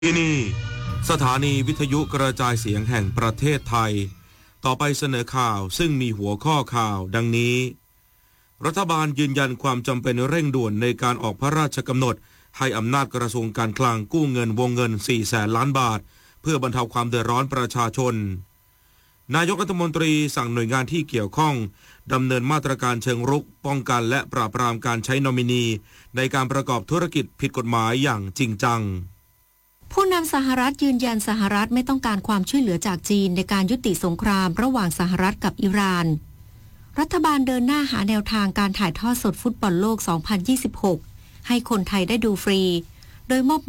ที่นี่สถานีวิทยุกระจายเสียงแห่งประเทศไทยต่อไปเสนอข่าวซึ่งมีหัวข้อข่าวดังนี้รัฐบาลยืนยันความจำเป็นเร่งด่วนในการออกพระราชกำหนดให้อำนาจกระทรวงการคลังกู้เงินวงเงิน 400,000 ล้านบาทเพื่อบรรเทาความเดือดร้อนประชาชนนายกรัฐมนตรีสั่งหน่วยงานที่เกี่ยวข้องดำเนินมาตรการเชิงรุกป้องกันและปราบปรามการใช้นอมินีในการประกอบธุรกิจผิดกฎหมายอย่างจริงจังผู้นำสหรัฐยืนยันสหรัฐไม่ต้องการความช่วยเหลือจากจีนในการยุติสงครามระหว่างสหรัฐกับอิหร่านรัฐบาลเดินหน้าหาแนวทางการถ่ายทอดสดฟุตบอลโลก 2026 ให้คนไทยได้ดูฟรีโดยมอบ